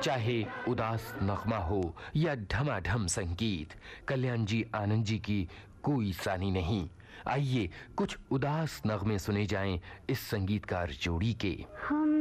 चाहे उदास नगमा हो या ढमाढम संगीत, कल्याण जी आनंद जी की कोई सानी नहीं। आइए कुछ उदास नगमे सुने जाएं इस संगीतकार जोड़ी के। हम